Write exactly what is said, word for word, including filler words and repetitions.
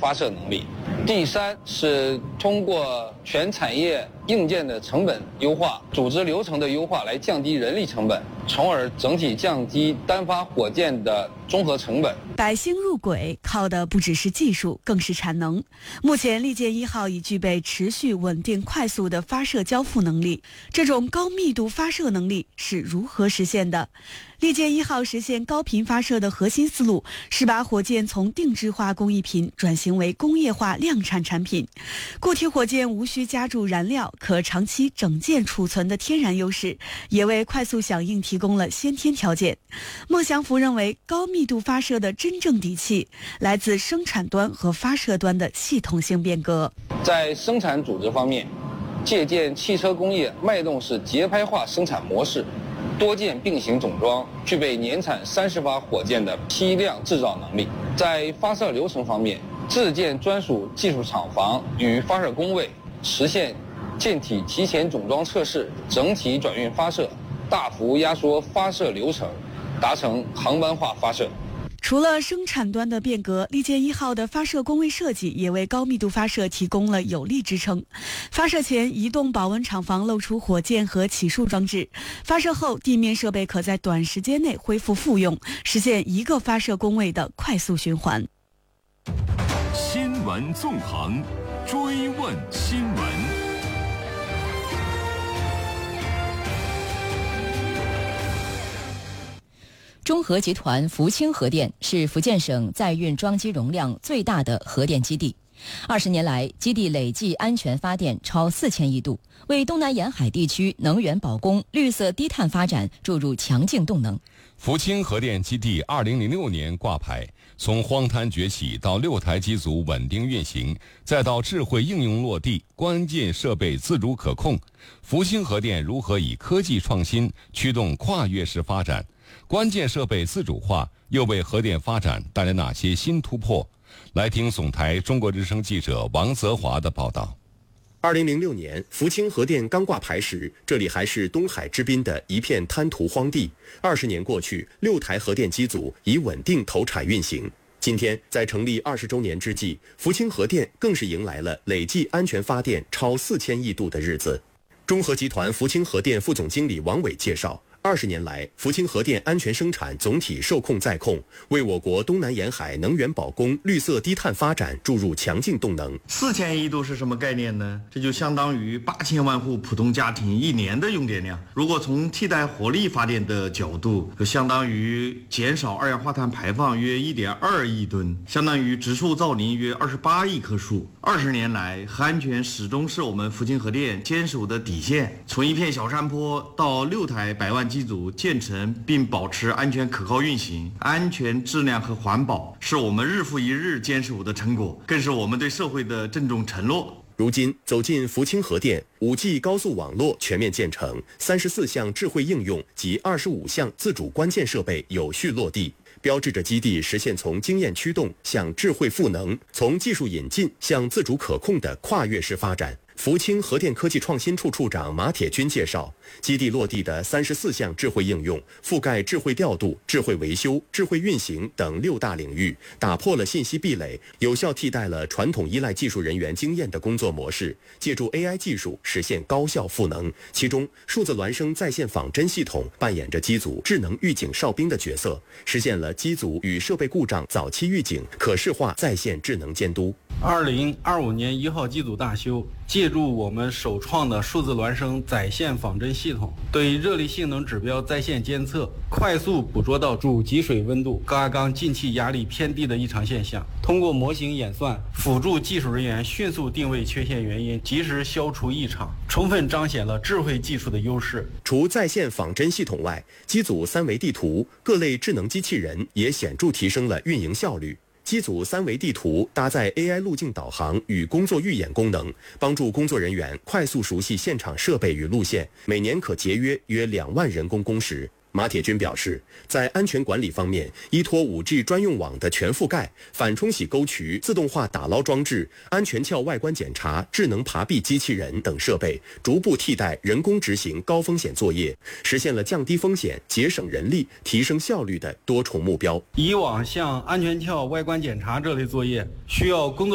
发射能力。第三是通过全产业硬件的成本优化、组织流程的优化来降低人力成本，从而整体降低单发火箭的综合成本。 百星入轨靠的不只是技术，更是产能。目前利剑一号已具备持续稳定快速的发射交付能力，这种高密度发射能力是如何实现的？利剑一号实现高频发射的核心思路是把火箭从定制化工艺品转型为工业化量产产品。固体火箭无需加注燃料，可长期整件储存的天然优势，也为快速响应提供了先天条件。孟祥福认为，高密度发射的真正底气来自生产端和发射端的系统性变革。 在生产组织方面，借鉴汽车工业脉动式节拍化生产模式，多件并行总装，具备年产三十发火箭的批量制造能力。在发射流程方面，自建专属技术厂房与发射工位，实现舰体提前总装测试、整体转运发射，大幅压缩发射流程，达成航班化发射。 除了生产端的变革，利剑一号的发射工位设计也为高密度发射提供了有力支撑。发射前，移动保温厂房露出火箭和起束装置；发射后，地面设备可在短时间内恢复复用，实现一个发射工位的快速循环。 新闻纵横，追问新闻。 中核集团福清核电是福建省载运装机容量最大的核电基地。二十年来，基地累计安全发电超四千亿度，为东南沿海地区能源保供、绿色低碳发展注入强劲动能。 福清核电基地二零零六年挂牌，从荒滩崛起到六台机组稳定运行，再到智慧应用落地，关键设备自主可控。福清核电如何以科技创新驱动跨越式发展？关键设备自主化又为核电发展带来哪些新突破？来听总台中国之声记者王泽华的报道。 二零零六年，福清核电刚挂牌时，这里还是东海之滨的一片滩涂荒地。二十年过去，六台核电机组已稳定投产运行。今天，在成立二十周年之际，福清核电更是迎来了累计安全发电超四千亿度的日子。中核集团福清核电副总经理王伟介绍，二十年来，福清核电安全生产总体受控在控，为我国东南沿海能源保供、绿色低碳发展注入强劲动能。 四千亿度是什么概念呢？这就相当于八千万户普通家庭一年的用电量。如果从替代火力发电的角度，就相当于减少二氧化碳排放约一点二亿吨，相当于植树造林约二十八亿棵树。二十年来，核安全始终是我们福清核电坚守的底线。从一片小山坡到六台百万机组建成并保持安全可靠运行，安全、质量和环保是我们日复一日坚守的成果，更是我们对社会的郑重承诺。 如今走进福清核电， 五 G 高速网络全面建成，三十四项智慧应用及二十五项自主关键设备有序落地，标志着基地实现从经验驱动向智慧赋能，从技术引进向自主可控的跨越式发展。福清核电科技创新处处长马铁军介绍，基地落地的三十四项智慧应用覆盖智慧调度、智慧维修、智慧运行等六大领域，打破了信息壁垒，有效替代了传统依赖技术人员经验的工作模式，借助 A I 技术实现高效赋能。其中，数字孪生在线仿真系统扮演着机组智能预警哨兵的角色，实现了机组与设备故障早期预警、可视化在线智能监督。 二零二五年一号机组大修，借助我们首创的数字孪生在线仿真系统，对热力性能指标在线监测，快速捕捉到主集水温度、高压缸进气压力偏低的异常现象，通过模型演算，辅助技术人员迅速定位缺陷原因，及时消除异常，充分彰显了智慧技术的优势。 除在线仿真系统外，机组三维地图、各类智能机器人也显著提升了运营效率。机组三维地图搭载 A I 路径导航与工作预演功能，帮助工作人员快速熟悉现场设备与路线，每年可节约约两万人工工时。马铁军表示，在安全管理方面，依托 五 G 专用网的全覆盖、反冲洗沟渠、自动化打捞装置、安全壳外观检查、智能爬壁机器人等设备，逐步替代人工执行高风险作业，实现了降低风险、节省人力、提升效率的多重目标。 以往像安全壳外观检查这类作业，需要工作